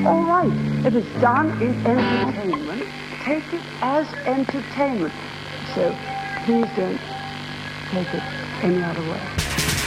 all right. If it's done in entertainment, take it as entertainment. So please don't take it any other way.